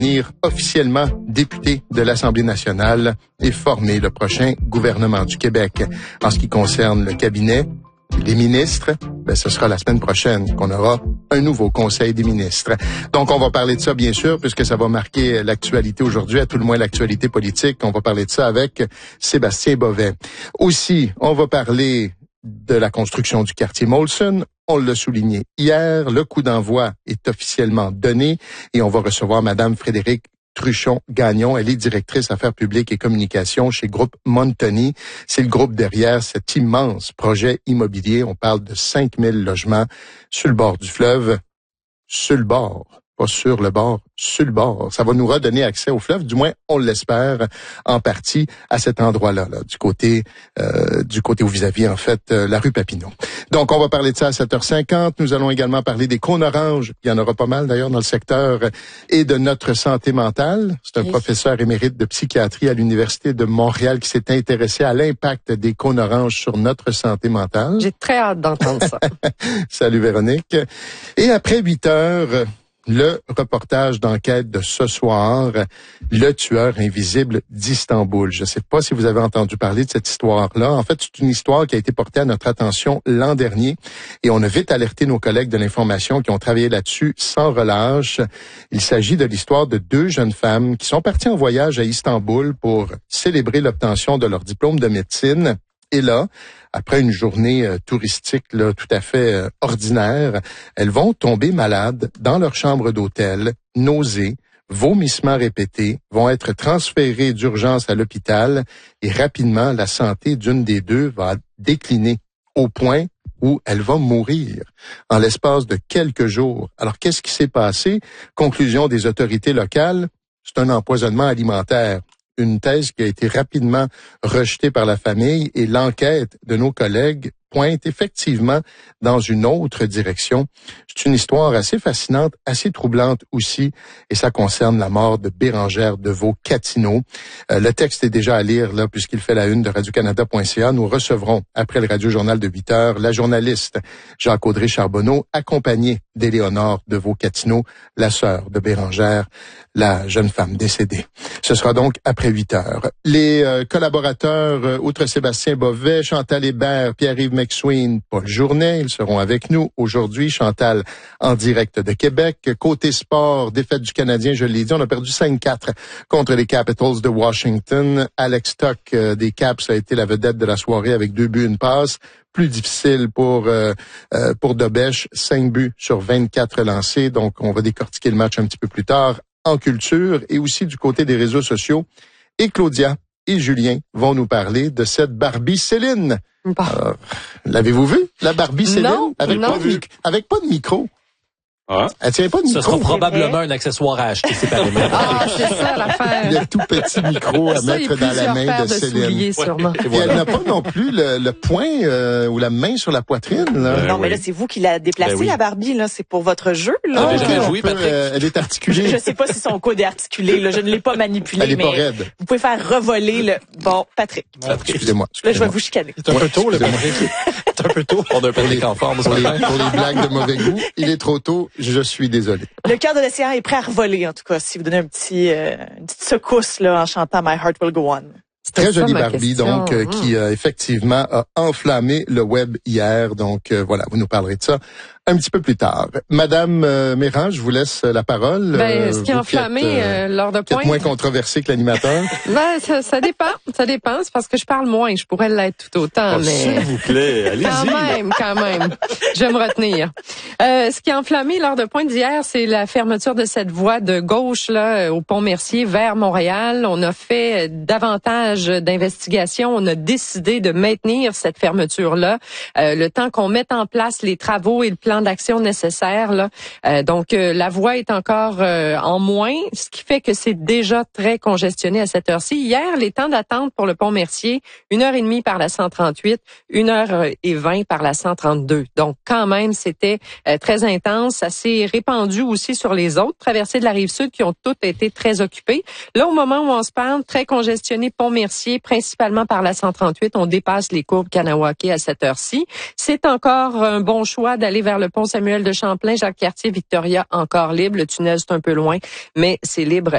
devenir officiellement député de l'Assemblée nationale et former le prochain gouvernement du Québec. En ce qui concerne le cabinet, les ministres, ce sera la semaine prochaine qu'on aura un nouveau conseil des ministres. Donc, on va parler de ça, bien sûr, puisque ça va marquer l'actualité aujourd'hui, à tout le moins l'actualité politique. On va parler de ça avec Sébastien Bovet. Aussi, on va parler de la construction du quartier Molson. On l'a souligné hier, le coup d'envoi est officiellement donné et on va recevoir Madame Frédérique Truchon-Gagnon. Elle est directrice affaires publiques et communications chez Groupe Montoni. C'est le groupe derrière cet immense projet immobilier. On parle de 5000 logements sur le bord du fleuve. Sur le bord, pas sur le bord, sur le bord. Ça va nous redonner accès au fleuve, du moins on l'espère, en partie à cet endroit-là, du côté où vis-à-vis, en fait, la rue Papineau. Donc, on va parler de ça à 7h50. Nous allons également parler des cônes oranges. Il y en aura pas mal, d'ailleurs, dans le secteur, et de notre santé mentale. C'est un professeur émérite de psychiatrie à l'Université de Montréal qui s'est intéressé à l'impact des cônes oranges sur notre santé mentale. J'ai très hâte d'entendre ça. Salut, Véronique. Et après 8 heures, le reportage d'enquête de ce soir, le tueur invisible d'Istanbul. Je ne sais pas si vous avez entendu parler de cette histoire-là. En fait, c'est une histoire qui a été portée à notre attention l'an dernier et on a vite alerté nos collègues de l'information qui ont travaillé là-dessus sans relâche. Il s'agit de l'histoire de 2 jeunes femmes qui sont parties en voyage à Istanbul pour célébrer l'obtention de leur diplôme de médecine. Et là, après une journée touristique tout à fait ordinaire, elles vont tomber malades dans leur chambre d'hôtel, nausées, vomissements répétés, vont être transférées d'urgence à l'hôpital et rapidement, la santé d'une des 2 va décliner au point où elle va mourir en l'espace de quelques jours. Alors, qu'est-ce qui s'est passé? Conclusion des autorités locales, c'est un empoisonnement alimentaire. Une thèse qui a été rapidement rejetée par la famille et l'enquête de nos collègues pointe effectivement dans une autre direction. C'est une histoire assez fascinante, assez troublante aussi, et ça concerne la mort de Bérangère Deveau-Cattineau. Le texte est déjà à lire là puisqu'il fait la une de radiocanada.ca. Nous recevrons, après le Radio-Journal de 8 heures, la journaliste Jacques-Audrey Charbonneau, accompagnée d'Éléonore Deveau-Cattineau, la sœur de Bérangère, la jeune femme décédée. Ce sera donc après 8 heures. Les collaborateurs, outre Sébastien Bovet, Chantal Hébert, Pierre-Yves McSween, Paul Journet, ils seront avec nous aujourd'hui. Chantal en direct de Québec. Côté sport, défaite du Canadien, je l'ai dit, on a perdu 5-4 contre les Capitals de Washington. Alex Tuch des Caps a été la vedette de la soirée avec 2 buts, 1 passe. Plus difficile pour Dobèche, 5 buts sur 24 lancés. Donc, on va décortiquer le match un petit peu plus tard en culture et aussi du côté des réseaux sociaux. Et Claudia et Julien vont nous parler de cette Barbie Céline. Alors, l'avez-vous vu, la Barbie Céline? Non, avec pas de micro. Ah. Elle tient pas de micro. Ce sera probablement un accessoire à acheter séparément. Ah, c'est ça l'affaire. Le tout petit micro à mettre dans la main de Céline. Souliers, sûrement. Et elle n'a pas non plus le poing ou la main sur la poitrine. Là. Non, mais là, c'est vous qui l'a déplacée, la Barbie. Là, c'est pour votre jeu. Là. Vous avez jamais joué, Patrick? Elle est articulée. Je sais pas si son coude est articulé. Là, je ne l'ai pas manipulé. Elle est mais pas raide. vous pouvez faire revoler le... Bon, Patrick. Excusez-moi. Là, je vais vous chicaner. C'est un peu tôt, le Patrick. C'est un peu tôt. On a un public en forme. Pour les blagues de mauvais goût, il est trop tôt. Je suis désolé. Le cœur de l'océan est prêt à revoler, en tout cas, si vous donnez une petite secousse là, en chantant My Heart Will Go On. Très jolie Barbie, donc, qui effectivement a enflammé le web hier. Donc, voilà, vous nous parlerez de ça un petit peu plus tard. Madame Méran, je vous laisse la parole. Ce qui a enflammé lors de pointe. Peut-être moins controversé que l'animateur. Ça dépend. Ça dépend. C'est parce que je parle moins. Je pourrais l'être tout autant, mais... S'il vous plaît, allez-y. Quand même. Je vais me retenir. Ce qui a enflammé lors de pointe d'hier, c'est la fermeture de cette voie de gauche, là, au Pont-Mercier vers Montréal. On a fait davantage d'investigations. On a décidé de maintenir cette fermeture-là. Le temps qu'on mette en place les travaux et le plan d'action nécessaire. Là. Donc, la voie est encore en moins, ce qui fait que c'est déjà très congestionné à cette heure-ci. Hier, les temps d'attente pour le Pont-Mercier, 1h30 par la 138, 1h20 par la 132. Donc, quand même, c'était très intense. Ça s'est répandu aussi sur les autres traversées de la Rive-Sud qui ont toutes été très occupées. Là, au moment où on se parle, très congestionné Pont-Mercier, principalement par la 138. On dépasse les courbes Kanawake à cette heure-ci. C'est encore un bon choix d'aller vers le pont Samuel de Champlain, Jacques-Cartier, Victoria, encore libre. Le tunnel, c'est un peu loin, mais c'est libre